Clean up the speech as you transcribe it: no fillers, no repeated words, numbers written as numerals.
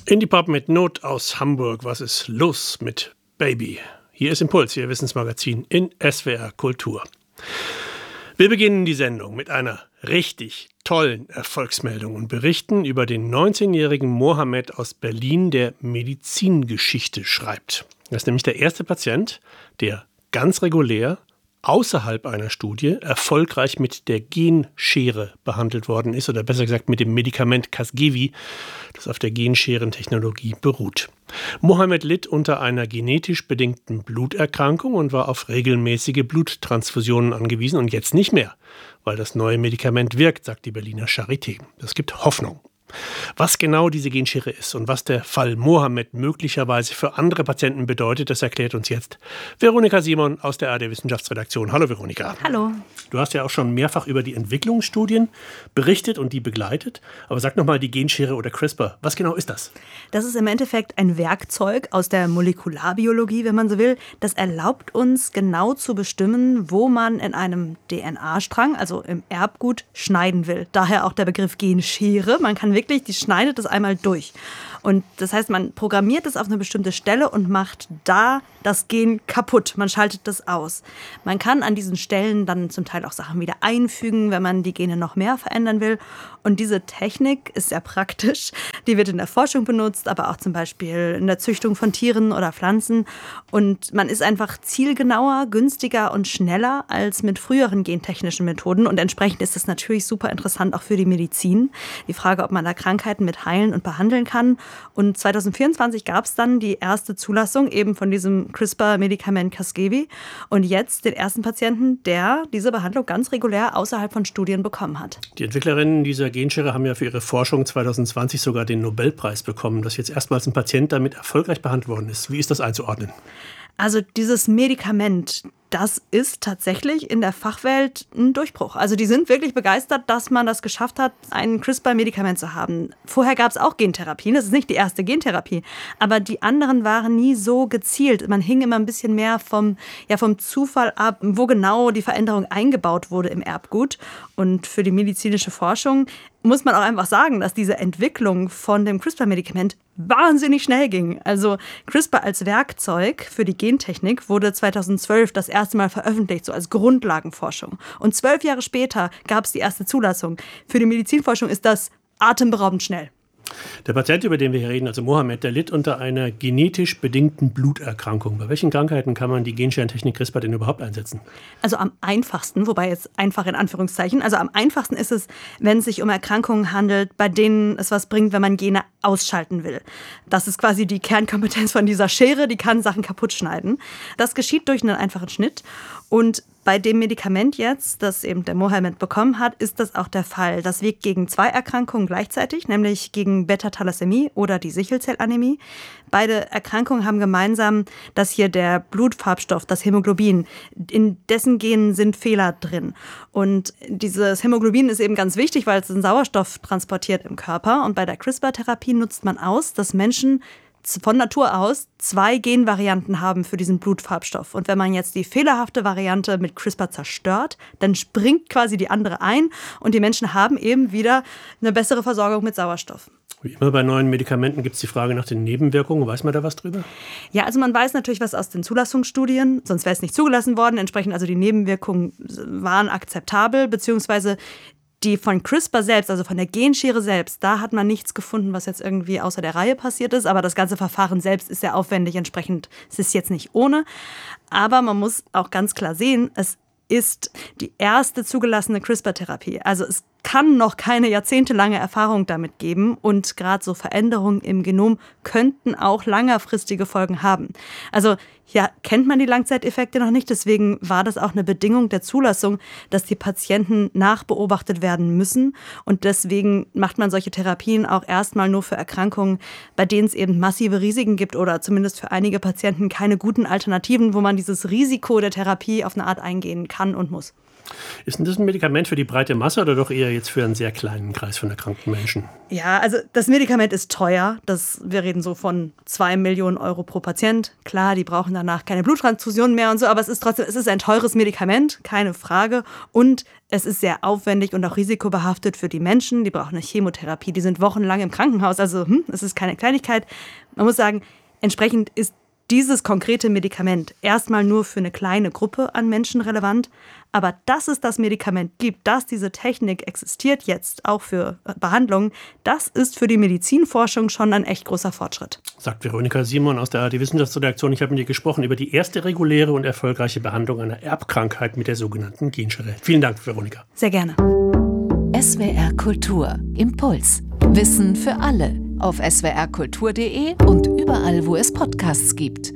Indie-Pop mit Not aus Hamburg. Was ist los mit Baby? Hier ist Impuls, Ihr Wissensmagazin in SWR Kultur. Wir beginnen die Sendung mit einer richtig tollen Erfolgsmeldung und berichten über den 19-jährigen Mohammed aus Berlin, der Medizingeschichte schreibt. Das ist nämlich der erste Patient, der ganz regulär außerhalb einer Studie erfolgreich mit der Genschere behandelt worden ist, oder besser gesagt mit dem Medikament Casgevy, das auf der Genscheren-Technologie beruht. Mohammed litt unter einer genetisch bedingten Bluterkrankung und war auf regelmäßige Bluttransfusionen angewiesen und jetzt nicht mehr, weil das neue Medikament wirkt, sagt die Berliner Charité. Das gibt Hoffnung. Was genau diese Genschere ist und was der Fall Mohammed möglicherweise für andere Patienten bedeutet, das erklärt uns jetzt Veronika Simon aus der ARD-Wissenschaftsredaktion. Hallo Veronika. Hallo. Du hast ja auch schon mehrfach über die Entwicklungsstudien berichtet und die begleitet. Aber sag nochmal die Genschere oder CRISPR. Was genau ist das? Das ist im Endeffekt ein Werkzeug aus der Molekularbiologie, wenn man so will. Das erlaubt uns genau zu bestimmen, wo man in einem DNA-Strang, also im Erbgut, schneiden will. Daher auch der Begriff Genschere. Man kann wirklich, die schneidet es einmal durch. Und das heißt, man programmiert es auf eine bestimmte Stelle und macht da das Gen kaputt. Man schaltet das aus. Man kann an diesen Stellen dann zum Teil auch Sachen wieder einfügen, wenn man die Gene noch mehr verändern will. Und diese Technik ist sehr praktisch. Die wird in der Forschung benutzt, aber auch zum Beispiel in der Züchtung von Tieren oder Pflanzen. Und man ist einfach zielgenauer, günstiger und schneller als mit früheren gentechnischen Methoden. Und entsprechend ist das natürlich super interessant auch für die Medizin. Die Frage, ob man da Krankheiten mit heilen und behandeln kann. Und 2024 gab es dann die erste Zulassung eben von diesem CRISPR-Medikament Casgevy. Und jetzt den ersten Patienten, der diese Behandlung ganz regulär außerhalb von Studien bekommen hat. Die Entwicklerinnen dieser Genschere haben ja für ihre Forschung 2020 sogar den Nobelpreis bekommen, dass jetzt erstmals ein Patient damit erfolgreich behandelt worden ist. Wie ist das einzuordnen? Also dieses Medikament, das ist tatsächlich in der Fachwelt ein Durchbruch. Also die sind wirklich begeistert, dass man das geschafft hat, ein CRISPR-Medikament zu haben. Vorher gab es auch Gentherapien, das ist nicht die erste Gentherapie, aber die anderen waren nie so gezielt. Man hing immer ein bisschen mehr vom Zufall ab, wo genau die Veränderung eingebaut wurde im Erbgut. Und für die medizinische Forschung muss man auch einfach sagen, dass diese Entwicklung von dem CRISPR-Medikament wahnsinnig schnell ging. Also CRISPR als Werkzeug für die Gentechnik wurde 2012 das erste Mal veröffentlicht, so als Grundlagenforschung. Und 12 Jahre später gab es die erste Zulassung. Für die Medizinforschung ist das atemberaubend schnell. Der Patient, über den wir hier reden, also Mohammed, der litt unter einer genetisch bedingten Bluterkrankung. Bei welchen Krankheiten kann man die Genscheren-Technik CRISPR denn überhaupt einsetzen? Also am einfachsten, wobei jetzt einfach in Anführungszeichen, also am einfachsten ist es, wenn es sich um Erkrankungen handelt, bei denen es was bringt, wenn man Gene ausschalten will. Das ist quasi die Kernkompetenz von dieser Schere, die kann Sachen kaputt schneiden. Das geschieht durch einen einfachen Schnitt. Und bei dem Medikament jetzt, das eben der Mohammed bekommen hat, ist das auch der Fall. Das wirkt gegen 2 Erkrankungen gleichzeitig, nämlich gegen Beta-Thalassämie oder die Sichelzellanämie. Beide Erkrankungen haben gemeinsam, dass hier der Blutfarbstoff, das Hämoglobin, in dessen Genen sind Fehler drin. Und dieses Hämoglobin ist eben ganz wichtig, weil es den Sauerstoff transportiert im Körper. Und bei der CRISPR-Therapie nutzt man aus, dass Menschen von Natur aus 2 Genvarianten haben für diesen Blutfarbstoff. Und wenn man jetzt die fehlerhafte Variante mit CRISPR zerstört, dann springt quasi die andere ein und die Menschen haben eben wieder eine bessere Versorgung mit Sauerstoff. Wie immer bei neuen Medikamenten gibt es die Frage nach den Nebenwirkungen. Weiß man da was drüber? Ja, also man weiß natürlich was aus den Zulassungsstudien, sonst wäre es nicht zugelassen worden. Entsprechend also die Nebenwirkungen waren akzeptabel, beziehungsweise die von CRISPR selbst, also von der Genschere selbst, da hat man nichts gefunden, was jetzt irgendwie außer der Reihe passiert ist. Aber das ganze Verfahren selbst ist sehr aufwendig, entsprechend ist es jetzt nicht ohne. Aber man muss auch ganz klar sehen, es ist die erste zugelassene CRISPR-Therapie. Also es kann noch keine jahrzehntelange Erfahrung damit geben und gerade so Veränderungen im Genom könnten auch längerfristige Folgen haben. Also ja, kennt man die Langzeiteffekte noch nicht, deswegen war das auch eine Bedingung der Zulassung, dass die Patienten nachbeobachtet werden müssen und deswegen macht man solche Therapien auch erstmal nur für Erkrankungen, bei denen es eben massive Risiken gibt oder zumindest für einige Patienten keine guten Alternativen, wo man dieses Risiko der Therapie auf eine Art eingehen kann und muss. Ist denn das ein Medikament für die breite Masse oder doch eher jetzt für einen sehr kleinen Kreis von erkrankten Menschen? Ja, also das Medikament ist teuer. Wir reden so von 2 Millionen Euro pro Patient. Klar, die brauchen danach keine Bluttransfusion mehr und so, aber es ist ein teures Medikament, keine Frage. Und es ist sehr aufwendig und auch risikobehaftet für die Menschen. Die brauchen eine Chemotherapie, die sind wochenlang im Krankenhaus. Also es ist keine Kleinigkeit. Man muss sagen, entsprechend ist dieses konkrete Medikament erstmal nur für eine kleine Gruppe an Menschen relevant. Aber dass es das Medikament gibt, dass diese Technik existiert jetzt auch für Behandlungen, das ist für die Medizinforschung schon ein echt großer Fortschritt. Sagt Veronika Simon aus der ARD-Wissenschaftsredaktion. Ich habe mit ihr gesprochen über die erste reguläre und erfolgreiche Behandlung einer Erbkrankheit mit der sogenannten Genschere. Vielen Dank, Veronika. Sehr gerne. SWR Kultur. Impuls. Wissen für alle. Auf swrkultur.de und überall, wo es Podcasts gibt.